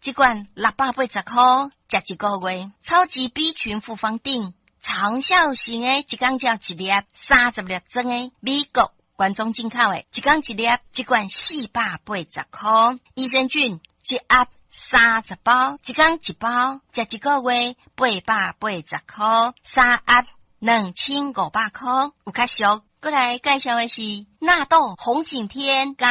一罐680块，食一个月。超级 B 群复方锭，长效型的，一天只要一粒，30粒装的，美国原装进口的，一天一粒，一罐480块。益生菌一盒30包，一天一包，食一个月880块，3盒2500块，有较俗。过来介绍的是纳豆红景天加